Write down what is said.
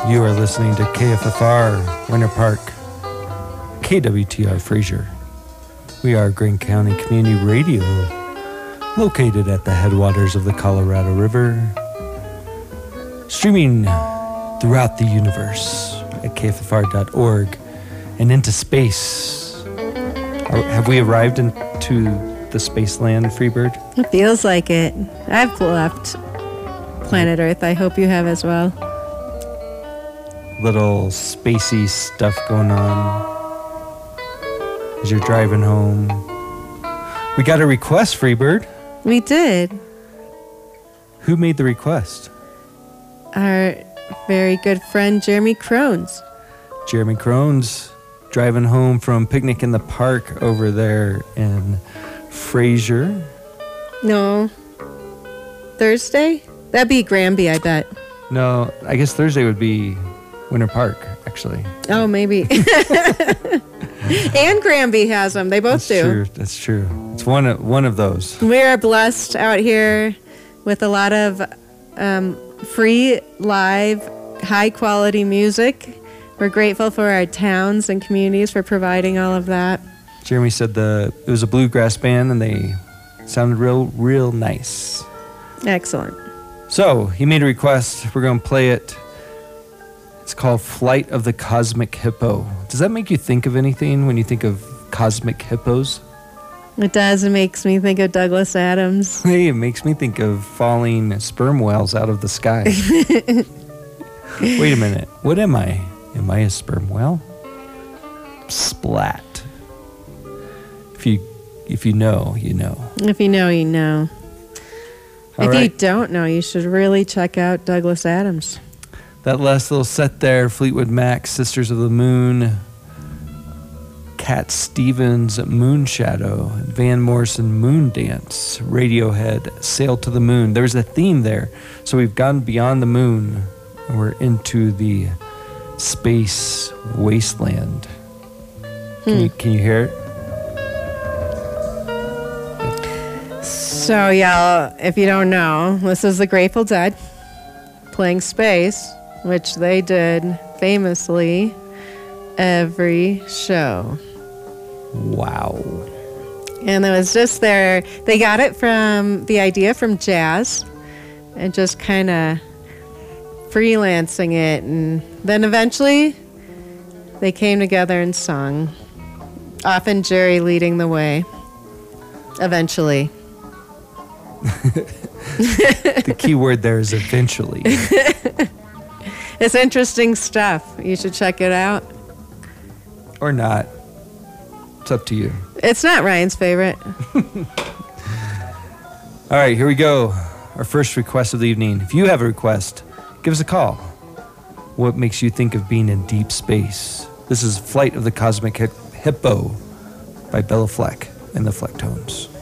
You are listening to KFFR, Winter Park, KWTR Fraser. We are Greene County Community Radio, located at the headwaters of the Colorado River, streaming throughout the universe at kffr.org and into space. Have we arrived into the space land, Freebird? It feels like it. I've left planet Earth. I hope you have as well. Little spacey stuff going on as you're driving home. We got a request, Freebird. We did. Who made the request? Our very good friend Jeremy Crones. Jeremy Crones, driving home from Picnic in the Park over there in Fraser. No. Thursday? That'd be Granby, I bet. No, I guess Thursday would be Winter Park, actually. Oh, maybe. And Granby has them. They both do. That's true. It's one of those. We are blessed out here with a lot of free, live, high-quality music. We're grateful for our towns and communities for providing all of that. Jeremy said it was a bluegrass band, and they sounded real nice. Excellent. So, he made a request. We're going to play it. It's called Flight of the Cosmic Hippo. Does that make you think of anything when you think of cosmic hippos? It does. It makes me think of Douglas Adams. Hey, it makes me think of falling sperm whales out of the sky. Wait a minute. What am I? Am I a sperm whale? Splat. If you know, you know. If you know, you know. If you don't know, you should really check out Douglas Adams. That last little set there, Fleetwood Mac, Sisters of the Moon, Cat Stevens, Moonshadow, Van Morrison, Moon Dance, Radiohead, Sail to the Moon. There's a theme there. So we've gone beyond the moon, and we're into the space wasteland. Can you hear it? So, yeah, if you don't know, this is the Grateful Dead playing Space, which they did famously every show. Wow. And it was just they got it from the idea from jazz and just kind of freelancing it. And then eventually they came together and sung. Often Jerry leading the way. Eventually. The key word there is eventually. It's interesting stuff. You should check it out. Or not. It's up to you. It's not Ryan's favorite. All right, here we go. Our first request of the evening. If you have a request, give us a call. What makes you think of being in deep space? This is Flight of the Cosmic Hippo by Bella Fleck and the Flecktones.